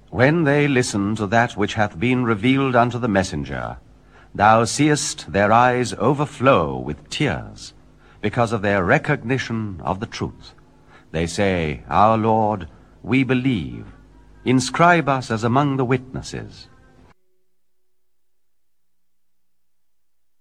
When they listen to that which hath been revealed unto the messenger, thou seest their eyes overflow with tears, because of their recognition of the truth. They say, Our Lord, we believe. Inscribe us as among the witnesses.